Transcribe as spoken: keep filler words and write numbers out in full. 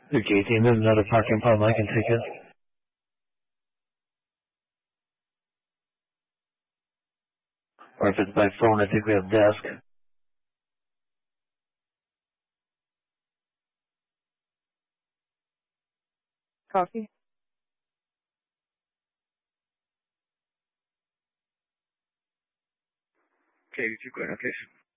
The gate team is another parking problem I can take it. Or if it's by phone, I think we have desk. Coffee? Okay, two Grand location.